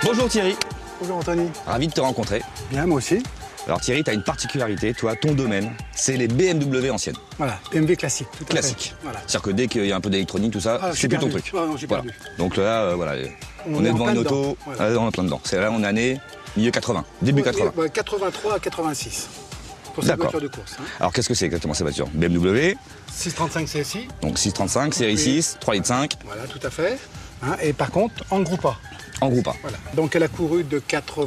Bonjour Thierry. Bonjour Anthony. Ravi de te rencontrer. Bien, moi aussi. Alors Thierry, tu as une particularité, toi, ton domaine, c'est les BMW anciennes. Voilà, BMW classique, tout à fait. Classique. Voilà. C'est-à-dire que dès qu'il y a un peu d'électronique, tout ça, c'est plus ton truc. Ah, non, j'ai Voilà. perdu. Donc là, voilà, on est devant une auto, voilà. on est plein dedans. C'est là, on est année milieu 80, début 80. 83 à 86, pour cette D'accord. voiture de course. Hein. Alors qu'est-ce que c'est exactement cette voiture? BMW, 635 CSI, donc 635, série 6, 3,5 litres, voilà, tout à fait. Hein, et par contre, en groupe A. en groupe A. Voilà. Donc elle a couru de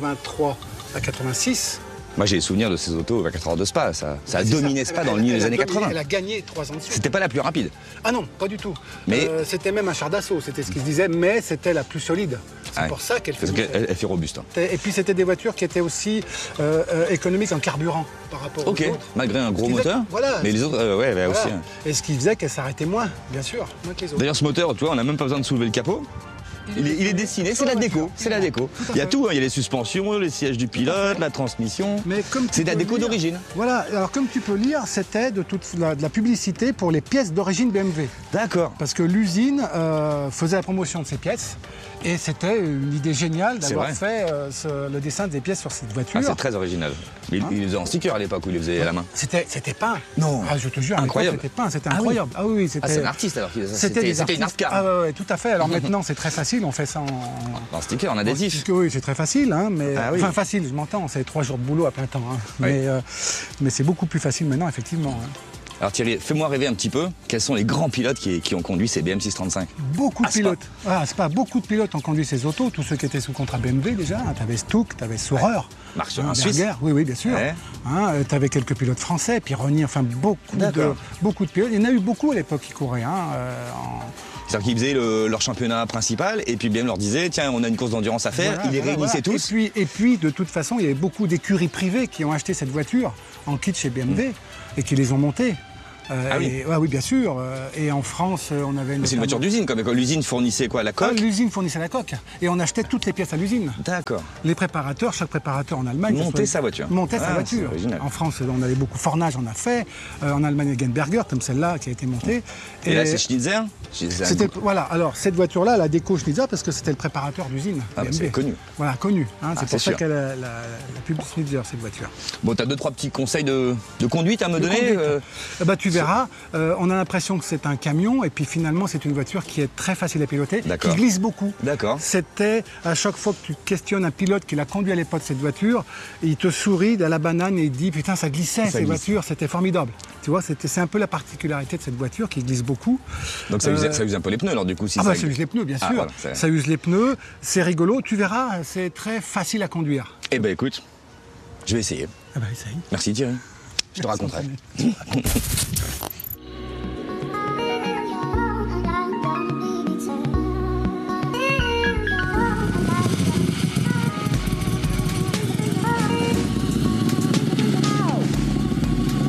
83 à 86. Moi j'ai les souvenirs de ces autos 24 heures de Spa, ça a dominé Spa dans le milieu des années 80. Elle a gagné 3 ans de suite. C'était pas la plus rapide. Ah non, pas du tout. Mais- c'était même un char d'assaut, c'était ce qu'ils se disaient, mais c'était la plus solide. C'est Ouais. pour ça qu'elle fait. Parce qu'elle elle fait robuste. Hein. Et puis c'était des voitures qui étaient aussi économiques en carburant par rapport Ok, aux autres. malgré un gros Ce qui faisait- moteur, voilà. mais les autres, ouais, Voilà. aussi. Et ce qui faisait qu'elle s'arrêtait moins, bien sûr, moins que les autres. D'ailleurs, ce moteur, tu vois, on n'a même pas besoin de soulever le capot. Il est dessiné, c'est la déco, c'est la déco. Il y a tout, hein, il y a les suspensions, les sièges du pilote, la transmission. Mais comme tu C'est de la peux déco lire- d'origine. Voilà, alors comme tu peux lire, c'était de la publicité pour les pièces d'origine BMW. D'accord. Parce que l'usine faisait la promotion de ces pièces et c'était une idée géniale d'avoir vrai. fait le dessin des pièces sur cette voiture. Ah, c'est très original. Mais il les faisait en sticker à l'époque où il les faisait à la main. C'était peint. Non. Ah, je te jure, à l'époque, Incroyable. c'était peint, c'était Ah oui. incroyable. Ah oui, c'était. Ah, c'est un artiste alors qu'il faisait ça. C'était des C'était une artistes. art car. Ah ouais, tout à fait. Alors maintenant, c'est très facile, on fait ça En sticker, en adhésif. Parce que oui, c'est très facile, hein, mais Ah oui. enfin facile, je m'entends, c'est 3 jours de boulot à plein temps. Hein. Oui. Mais c'est beaucoup plus facile maintenant, effectivement. Hein. Alors Thierry, fais-moi rêver un petit peu. Quels sont les grands pilotes qui ont conduit ces BM 635? Beaucoup de Ah, c'est pilotes. Ah, c'est pas beaucoup de pilotes ont conduit ces autos, tous ceux qui étaient sous contrat BMW déjà. Tu avais Stuck, tu avais Saurer. Marche Hein, en Suisse. Berger, oui, bien sûr. Ouais. Tu avais quelques pilotes français, Pironi, enfin beaucoup de pilotes. Il y en a eu beaucoup à l'époque qui couraient. Hein, C'est-à-dire qu'ils faisaient leur championnat principal et puis BM leur disait tiens, on a une course d'endurance à faire. Voilà, Ils les réunissaient tous. Et puis, de toute façon, il y avait beaucoup d'écuries privées qui ont acheté cette voiture en kit chez BMW et qui les ont montées. Ah oui. Oui, bien sûr. Et en France, on avait Mais c'est une voiture d'usine, comme l'usine fournissait quoi? La coque? L'usine fournissait la coque. Et on achetait toutes les pièces à l'usine. D'accord. Les préparateurs, chaque préparateur en Allemagne... Montait sa voiture. Montait sa Ah, voiture. c'est original. En France, on avait beaucoup Fornage, on a fait. En Allemagne, Genberger, comme celle-là, qui a été montée. Et là, c'est Schnitzer? Voilà, alors cette voiture-là, la déco Schnitzer, parce que c'était le préparateur d'usine. Ah, bah, BMW. c'est connu. Voilà, connu. Hein, c'est c'est pour ça sûr. qu'elle a la pub Schnitzer, cette voiture. Bon, t'as 2-3 petits conseils de conduite à me donner Bah, tu verras, on a l'impression que c'est un camion, et puis finalement, c'est une voiture qui est très facile à piloter, qui D'accord. glisse beaucoup. D'accord. C'était, à chaque fois que tu questionnes un pilote qui l'a conduit à l'époque cette voiture, il te sourit à la banane et il dit putain, ça glissait, ces glisse. voitures, c'était formidable. Tu vois, c'est un peu la particularité de cette voiture qui glisse beaucoup. Donc ça use un peu les pneus alors du coup si Ah ça... bah ça use les pneus, bien Ah, sûr. voilà, c'est- Ça use les pneus, c'est rigolo, tu verras, c'est très facile à conduire. Eh ben écoute, je vais essayer. Ah bah essaye. Merci Thierry. Je te raconterai. Sans problème.